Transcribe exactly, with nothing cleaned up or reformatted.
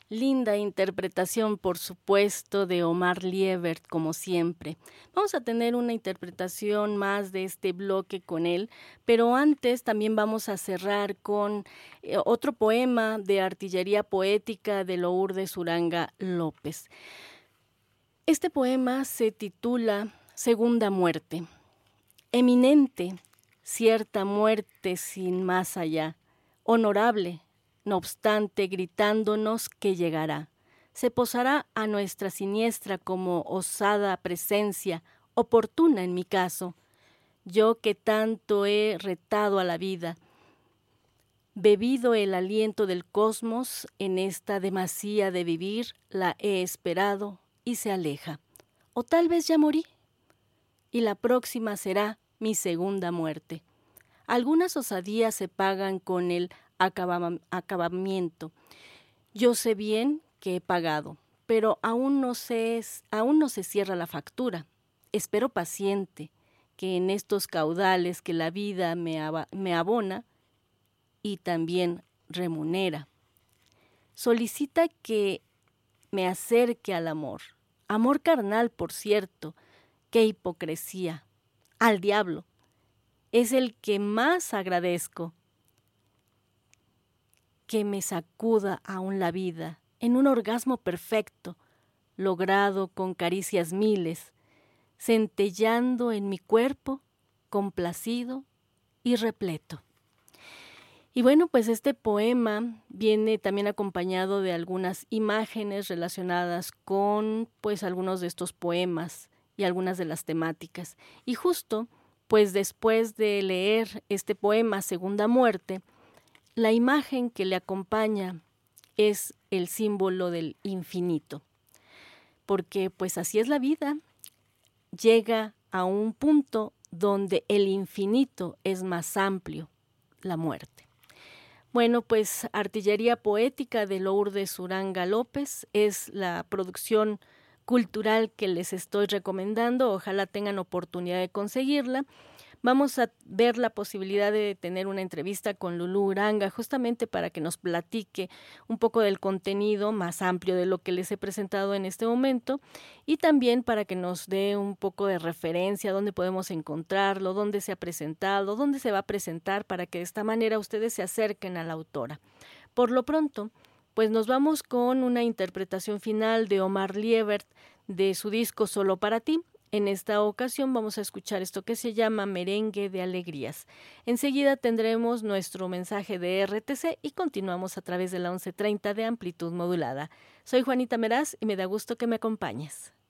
Linda interpretación, por supuesto, de Omar Liebert, como siempre. Vamos a tener una interpretación más de este bloque con él, pero antes también vamos a cerrar con eh, otro poema de artillería poética de Lourdes Uranga López. Este poema se titula Segunda muerte. Eminente, cierta muerte sin más allá, honorable, no obstante, gritándonos que llegará. Se posará a nuestra siniestra como osada presencia, oportuna en mi caso. Yo que tanto he retado a la vida, bebido el aliento del cosmos, en esta demasía de vivir, la he esperado y se aleja. O tal vez ya morí, y la próxima será mi segunda muerte. Algunas osadías se pagan con el acaba- acabamiento. Yo sé bien que he pagado, pero aún no se, aún no se cierra la factura. Espero paciente que en estos caudales que la vida me, aba- me abona y también remunera, solicita que me acerque al amor. Amor carnal, por cierto, qué hipocresía. Al diablo. Es el que más agradezco, que me sacuda aún la vida en un orgasmo perfecto, logrado con caricias miles, centellando en mi cuerpo, complacido y repleto. Y bueno, pues este poema viene también acompañado de algunas imágenes relacionadas con pues algunos de estos poemas y algunas de las temáticas. Y justo pues después de leer este poema Segunda muerte, la imagen que le acompaña es el símbolo del infinito, porque pues así es la vida, llega a un punto donde el infinito es más amplio, la muerte. Bueno, pues Artillería Poética de Lourdes Uranga López es la producción cultural que les estoy recomendando, ojalá tengan oportunidad de conseguirla. Vamos a ver la posibilidad de tener una entrevista con Lulú Uranga, justamente para que nos platique un poco del contenido más amplio de lo que les he presentado en este momento y también para que nos dé un poco de referencia, dónde podemos encontrarlo, dónde se ha presentado, dónde se va a presentar, para que de esta manera ustedes se acerquen a la autora. Por lo pronto, pues nos vamos con una interpretación final de Omar Liebert de su disco Solo para ti. En esta ocasión vamos a escuchar esto que se llama Merengue de Alegrías. Enseguida tendremos nuestro mensaje de R T C y continuamos a través de la once treinta de amplitud modulada. Soy Juanita Meraz y me da gusto que me acompañes.